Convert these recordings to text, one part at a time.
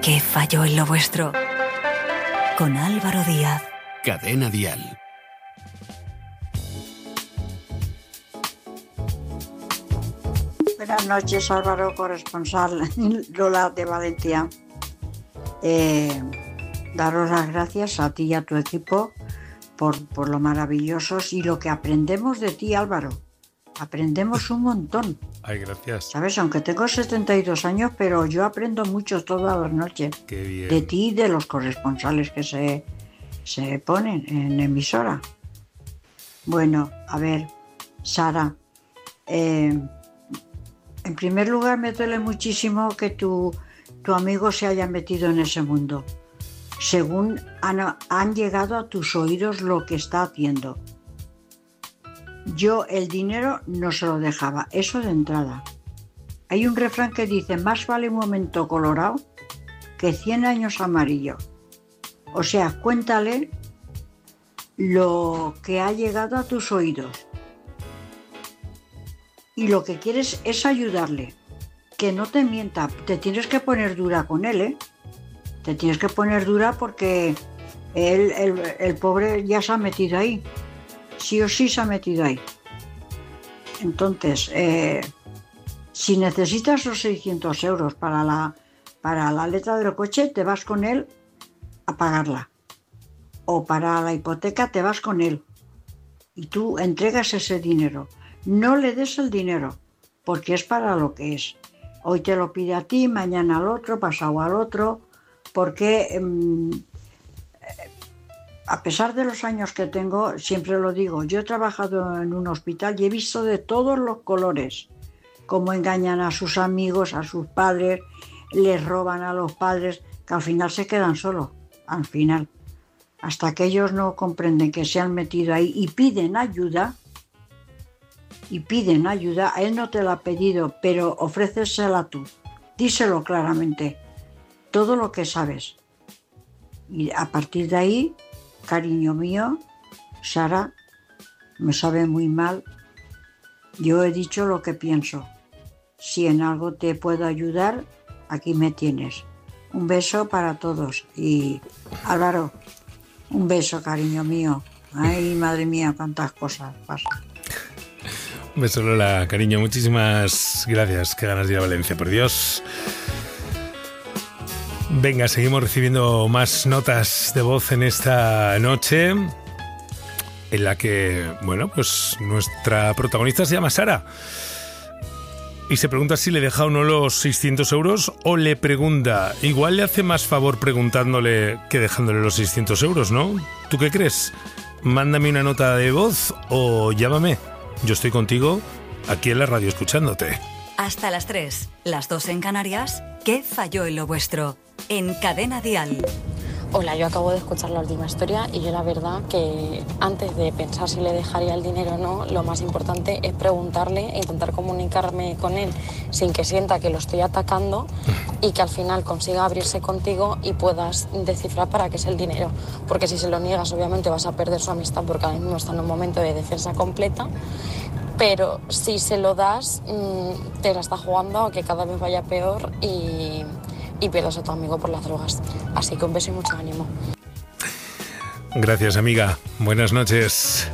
¿Qué falló en lo vuestro? Con Álvaro Díaz. Cadena Dial. Buenas noches, Álvaro, corresponsal Lola de Valencia. Daros las gracias a ti y a tu equipo por lo maravillosos y lo que aprendemos de ti, Álvaro. Aprendemos un montón. Ay, gracias. ¿Sabes? Aunque tengo 72 años, pero yo aprendo mucho todas las noches. Qué bien. De ti y de los corresponsales que se ponen en emisora. Bueno, a ver, Sara, en primer lugar me duele muchísimo que tu amigo se haya metido en ese mundo. Según han llegado a tus oídos lo que está haciendo. Yo el dinero no se lo dejaba, eso de entrada. Hay un refrán que dice, más vale un momento colorado que 100 años amarillo. O sea, cuéntale lo que ha llegado a tus oídos. Y lo que quieres es ayudarle, que no te mienta, te tienes que poner dura con él, ¿eh? Te tienes que poner dura porque el pobre ya se ha metido ahí. Sí o sí se ha metido ahí. Entonces, si necesitas los 600 euros para la letra del coche, te vas con él a pagarla. O para la hipoteca te vas con él. Y tú entregas ese dinero. No le des el dinero, porque es para lo que es. Hoy te lo pide a ti, mañana al otro, pasado al otro, porque a pesar de los años que tengo, siempre lo digo, yo he trabajado en un hospital y he visto de todos los colores, cómo engañan a sus amigos, a sus padres, les roban a los padres, que al final se quedan solos, al final. Hasta que ellos no comprenden que se han metido ahí y piden ayuda, a él no te la ha pedido, pero ofrécesela tú, díselo claramente, todo lo que sabes. Y a partir de ahí, cariño mío, Sara, me sabe muy mal, yo he dicho lo que pienso. Si en algo te puedo ayudar, aquí me tienes. Un beso para todos. Y Álvaro, un beso, cariño mío. Ay, madre mía, cuántas cosas pasan. Un beso, Lola, cariño, muchísimas gracias. Qué ganas de ir a Valencia, por Dios. Venga, seguimos recibiendo más notas de voz en esta noche, en la que, bueno, pues nuestra protagonista se llama Sara y se pregunta si le deja o no los 600 euros, o le pregunta, igual le hace más favor preguntándole que dejándole los 600 euros, ¿no? ¿Tú qué crees? Mándame una nota de voz o llámame. Yo estoy contigo aquí en la radio escuchándote. Hasta las 3, las 2 en Canarias. ¿Qué falló en lo vuestro? En Cadena Dial. Hola, yo acabo de escuchar la última historia y yo la verdad que antes de pensar si le dejaría el dinero o no, lo más importante es preguntarle e intentar comunicarme con él sin que sienta que lo estoy atacando y que al final consiga abrirse contigo y puedas descifrar para qué es el dinero. Porque si se lo niegas, obviamente vas a perder su amistad porque ahora mismo está en un momento de defensa completa. Pero si se lo das, te la está jugando a que cada vez vaya peor y pierdas a tu amigo por las drogas. Así que un beso y mucho ánimo. Gracias, amiga. Buenas noches.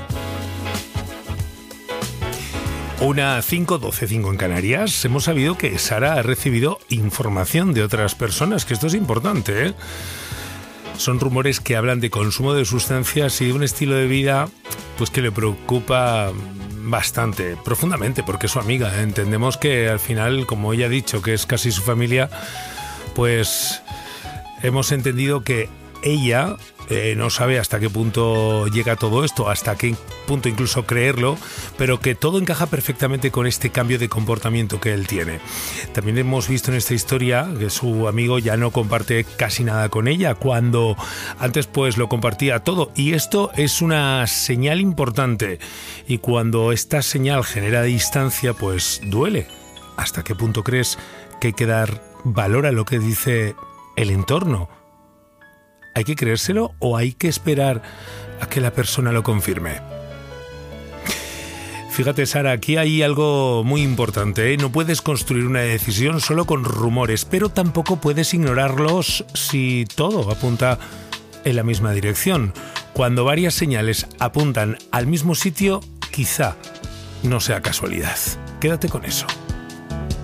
1:05:12:05 en Canarias. Hemos sabido que Sara ha recibido información de otras personas, que esto es importante, ¿eh? Son rumores que hablan de consumo de sustancias y de un estilo de vida pues que le preocupa bastante, profundamente, porque es su amiga. Entendemos que al final, como ella ha dicho, que es casi su familia, pues hemos entendido que ella no sabe hasta qué punto llega todo esto, hasta qué punto incluso creerlo, pero que todo encaja perfectamente con este cambio de comportamiento que él tiene. También hemos visto en esta historia que su amigo ya no comparte casi nada con ella, cuando antes pues lo compartía todo, y esto es una señal importante, y cuando esta señal genera distancia pues duele. ¿Hasta qué punto crees que hay que dar valor a lo que dice el entorno? ¿Hay que creérselo o hay que esperar a que la persona lo confirme? Fíjate, Sara, aquí hay algo muy importante, ¿eh? No puedes construir una decisión solo con rumores, pero tampoco puedes ignorarlos si todo apunta en la misma dirección. Cuando varias señales apuntan al mismo sitio, quizá no sea casualidad. Quédate con eso.